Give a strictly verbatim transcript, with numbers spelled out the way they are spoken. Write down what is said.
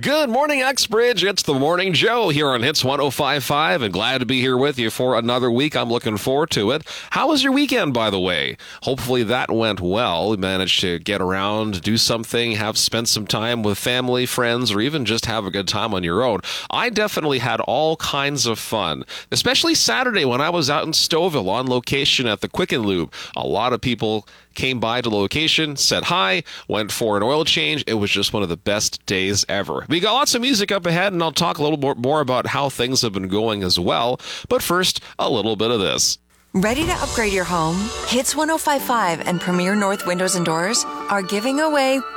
Good morning, Uxbridge. It's the Morning Joe here on Hits one oh five point five, and glad to be here with you for another week. I'm looking forward to it. How was your weekend, by the way? Hopefully that went well. You managed to get around, do something, have spent some time with family, friends, or even just have a good time on your own. I definitely had all kinds of fun, especially Saturday when I was out in Stouffville on location at the Quicken Lube. A lot of people came by to the location, said hi, went for an oil change. It was just one of the best days ever. We got lots of music up ahead, and I'll talk a little more, more about how things have been going as well. But first, a little bit of this. Ready to upgrade your home? Hits one oh five point five and Premier North Windows and Doors are giving away